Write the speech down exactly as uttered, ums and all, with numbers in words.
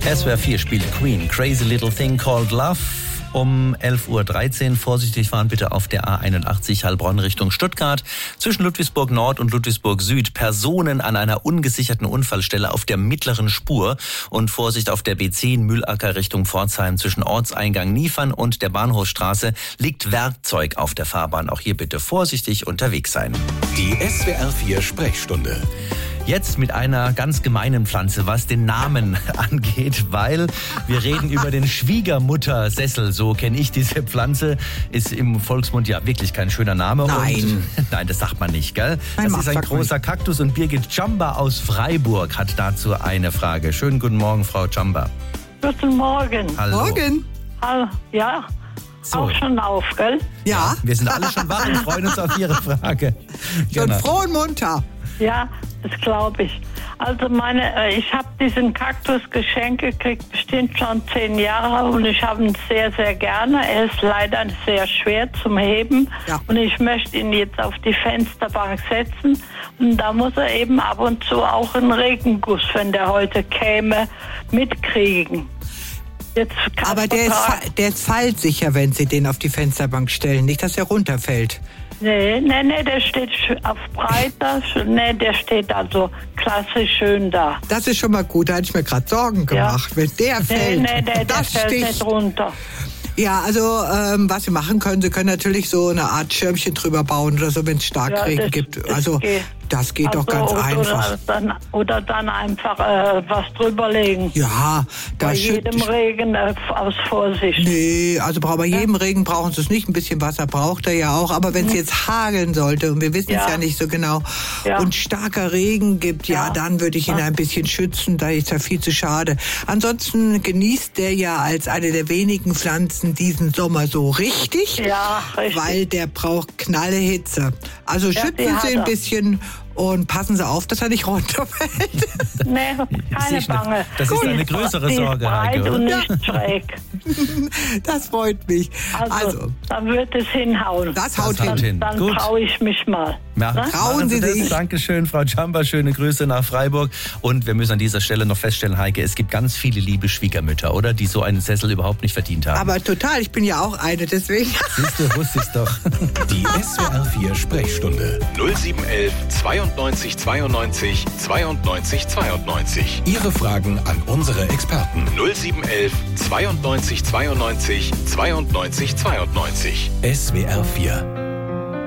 S W R vier spielt Queen, Crazy Little Thing Called Love. Um elf Uhr dreizehn. Vorsichtig fahren bitte auf der A einundachtzig Heilbronn Richtung Stuttgart. Zwischen Ludwigsburg Nord und Ludwigsburg Süd Personen an einer ungesicherten Unfallstelle auf der mittleren Spur. Und Vorsicht auf der B zehn Mühlacker Richtung Pforzheim. Zwischen Ortseingang Niefern und der Bahnhofsstraße liegt Werkzeug auf der Fahrbahn. Auch hier bitte vorsichtig unterwegs sein. Die S W R vier Sprechstunde. Jetzt mit einer ganz gemeinen Pflanze, was den Namen angeht, weil wir reden über den Schwiegermuttersessel. So kenne ich diese Pflanze. Ist im Volksmund ja wirklich kein schöner Name. Nein. Und, nein, das sagt man nicht, gell? Nein, das ist ein großer nicht. Kaktus und Birgit Chamba aus Freiburg hat dazu eine Frage. Schönen guten Morgen, Frau Chamba. Guten Morgen. Hallo. Morgen. Hallo. Ja, So. auch schon auf, gell? Ja, Wir sind alle schon wach und freuen uns auf Ihre Frage. schon Genau. froh und munter. Ja, das glaube ich. Also meine, äh, ich habe diesen Kaktus geschenkt gekriegt, bestimmt schon zehn Jahre und ich habe ihn sehr, sehr gerne. Er ist leider sehr schwer zum Heben Ja. und ich möchte ihn jetzt auf die Fensterbank setzen und da muss er eben ab und zu auch einen Regenguss, wenn der heute käme, mitkriegen. Jetzt kann Aber der ist, total- fa- der ist fallsicher, wenn Sie den auf die Fensterbank stellen. Nicht, dass er runterfällt. Nee, nee, nee, der steht sch- auf breiter, sch- nee, der steht also klassisch schön da. Das ist schon mal gut. Da hatte ich mir gerade Sorgen Ja. gemacht. Wenn der Nee, fällt, nee, der, der das fällt sticht. nicht runter. Ja, also ähm, was Sie machen können, Sie können natürlich so eine Art Schirmchen drüber bauen oder so, wenn es Starkregen das- gibt. das Also geht. das geht doch Also, ganz oder, einfach. Oder dann, oder dann einfach äh, was drüberlegen. Ja, da Bei schütt- jedem Regen äh, aus Vorsicht. Nee, also brauch- bei jedem Regen brauchen Sie es nicht. Ein bisschen Wasser braucht er ja auch. Aber wenn es jetzt hageln sollte, und wir wissen es Ja. ja nicht so genau, Ja. und starker Regen gibt, ja, Ja. dann würde ich ihn ein bisschen schützen. Da ist ja viel zu schade. Ansonsten genießt der ja als eine der wenigen Pflanzen diesen Sommer so richtig. Ja, richtig. Weil der braucht knalle Hitze. Also Ja, die schützen hat Sie ein er. bisschen und passen Sie auf, dass er nicht runterfällt. Nee, Ich keine sehe schon, Bange. das ist Die eine ist- größere die ist Sorge, breit Heike, und oder? nicht schräg. Das freut mich. Also, Also, dann wird es hinhauen. das haut Das haut hin. hin. Dann Gut. traue ich mich mal. Ja, Ne? Trauen machen Sie das. sich. Dankeschön, Frau Chamba. Schöne Grüße nach Freiburg. Und wir müssen an dieser Stelle noch feststellen, Heike, es gibt ganz viele liebe Schwiegermütter, oder? Die so einen Sessel überhaupt nicht verdient haben. Aber total, ich bin ja auch eine, deswegen. Siehst du, wusste ich's doch. Die S W R vier Sprechstunde. null sieben elf zweiundneunzig zweiundneunzig zweiundneunzig zweiundneunzig. Ihre Fragen an unsere Experten. null sieben elf zweiundneunzig zweiundneunzig zweiundneunzig zweiundneunzig. S W R vier.